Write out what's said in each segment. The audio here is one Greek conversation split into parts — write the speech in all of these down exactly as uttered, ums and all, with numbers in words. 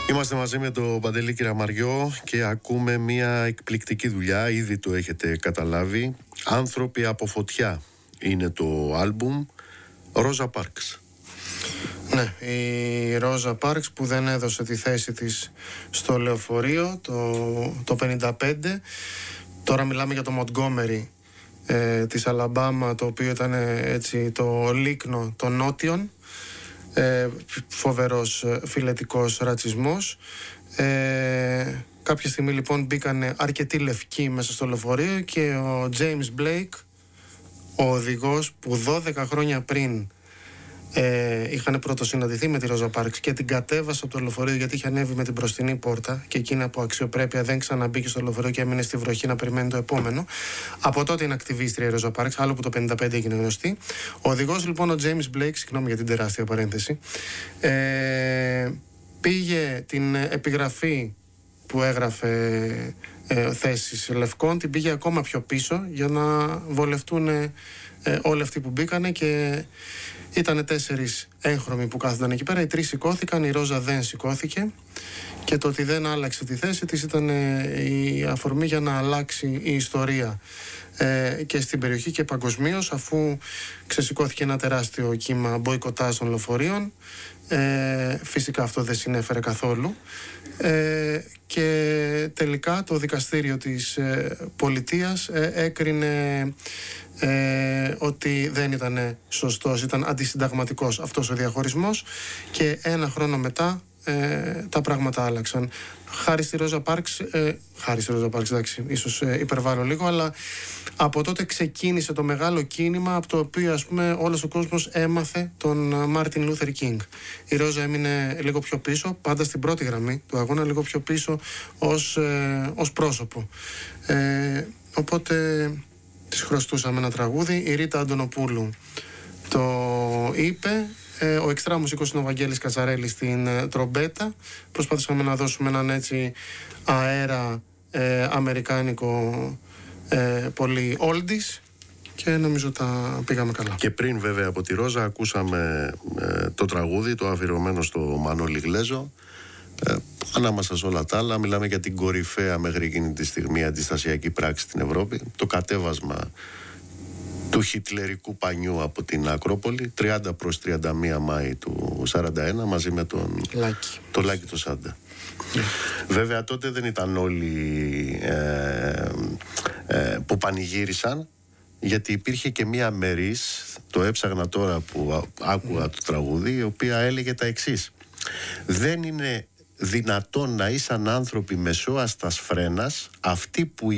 Είμαστε μαζί με τον Παντελή Κυραμαριό και ακούμε μια εκπληκτική δουλειά, ήδη το έχετε καταλάβει. «Άνθρωποι από φωτιά» είναι το άλμπουμ. Ρόζα Πάρξ. Ναι, η Ρόζα Πάρξ που δεν έδωσε τη θέση της στο λεωφορείο το, το πενήντα πέντε. Τώρα μιλάμε για το Μοντγκόμερι ε, της Αλαμπάμα, το οποίο ήταν ε, έτσι το λίκνο των νότιων. Ε, φοβερός φιλετικός ρατσισμός. Ε, κάποια στιγμή λοιπόν μπήκαν αρκετοί λευκοί μέσα στο λεωφορείο και ο James Blake, ο οδηγός που δώδεκα χρόνια πριν ε, είχαν πρωτοσυναντηθεί με τη Ρόζα Πάρξ και την κατέβασε από το λεωφορείο γιατί είχε ανέβει με την μπροστινή πόρτα και εκείνη από αξιοπρέπεια δεν ξαναμπήκε στο λεωφορείο και έμεινε στη βροχή να περιμένει το επόμενο. Από τότε είναι ακτιβίστρια η Ρόζα Πάρξ, άλλο που το πενήντα πέντε έγινε γνωστή. Ο οδηγός λοιπόν, ο James Blake, συγγνώμη για την τεράστια παρένθεση, ε, πήγε την επιγραφή που έγραφε ε, θέσεις λευκών, την πήγε ακόμα πιο πίσω για να βολευτούν ε, όλοι αυτοί που μπήκανε και ήταν τέσσερις έγχρωμοι που κάθονταν εκεί πέρα. Οι τρεις σηκώθηκαν, η Ρόζα δεν σηκώθηκε και το ότι δεν άλλαξε τη θέση της ήταν η αφορμή για να αλλάξει η ιστορία ε, και στην περιοχή και παγκοσμίως, αφού ξεσηκώθηκε ένα τεράστιο κύμα μποϊκοτάζ των λεωφορείων. Ε, φυσικά αυτό δεν συνέφερε καθόλου ε, και τελικά το δικαστήριο της ε, πολιτείας ε, έκρινε ε, ότι δεν ήταν σωστός, ήταν αντισυνταγματικός αυτός ο διαχωρισμός και ένα χρόνο μετά ε, τα πράγματα άλλαξαν. Χάρη στη Ρόζα Πάρξ, ε, χάρη στη Ρόζα Πάρξ, εντάξει, ίσως ε, υπερβάλλω λίγο, αλλά από τότε ξεκίνησε το μεγάλο κίνημα από το οποίο, ας πούμε, όλος ο κόσμος έμαθε τον Μάρτιν Λούθερ Κίνγκ. Η Ρόζα έμεινε λίγο πιο πίσω, πάντα στην πρώτη γραμμή του αγώνα, λίγο πιο πίσω ως, ε, ως πρόσωπο. Ε, οπότε της χρωστούσαμε ένα τραγούδι. Η Ρίτα Αντωνοπούλου το είπε. Ε, ο εξτρά μουσικός είναι ο Βαγγέλης Κατσαρέλης στην ε, τρομπέτα. Προσπαθήσαμε να δώσουμε έναν έτσι αέρα ε, αμερικάνικο ε, πολύ oldies και νομίζω τα πήγαμε καλά. Και πριν βέβαια από τη Ρόζα ακούσαμε ε, το τραγούδι, το αφιερωμένο στο Μανώλη Γλέζο. Ε, ανάμεσα σε όλα τα άλλα μιλάμε για την κορυφαία μέχρι εκείνη τη στιγμή αντιστασιακή πράξη στην Ευρώπη, το κατέβασμα του χιτλερικού πανιού από την Ακρόπολη, τριάντα προς τριάντα μία Μάη του σαράντα ένα, μαζί με τον Λάκη. το Λάκη το Σάντα. Yeah. Βέβαια τότε δεν ήταν όλοι ε, ε, που πανηγύρισαν, γιατί υπήρχε και μία μερίς, το έψαγνα τώρα που άκουγα mm. το τραγούδι, η οποία έλεγε τα εξής: δεν είναι δυνατόν να ήσαν άνθρωποι μεσόαστας φρένας αυτοί που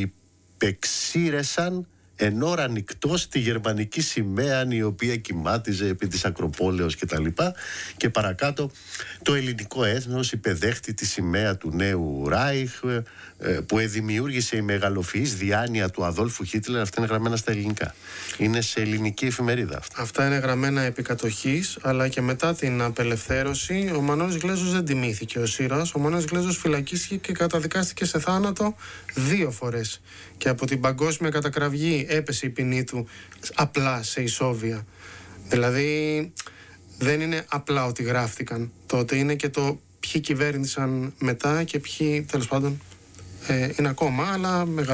υπεξήρεσαν εν ώρα νυκτός τη γερμανική σημαία η οποία κυμάτιζε επί της Ακροπόλεως και τα λοιπά, και παρακάτω το ελληνικό έθνος υπεδέχτη τη σημαία του νέου Ράιχ που εδημιούργησε η μεγαλοφυής διάνοια του Αδόλφου Χίτλερ. Αυτά είναι γραμμένα στα ελληνικά, είναι σε ελληνική εφημερίδα αυτά. Αυτά είναι γραμμένα επί κατοχής, αλλά και μετά την απελευθέρωση ο Μανώλης Γλέζος δεν τιμήθηκε ως ήρωας. Ο Μανώλης Γλέζος φυλακίστηκε και καταδικάστηκε σε θάνατο δύο φορές και από την παγκόσμια κατακραυγή έπεσε η ποινή του απλά σε ισόβια. Δηλαδή δεν είναι απλά ότι γράφτηκαν τότε, είναι και το ποιοι κυβέρνησαν μετά και ποιοι τέλος πάντων ε, είναι ακόμα, αλλά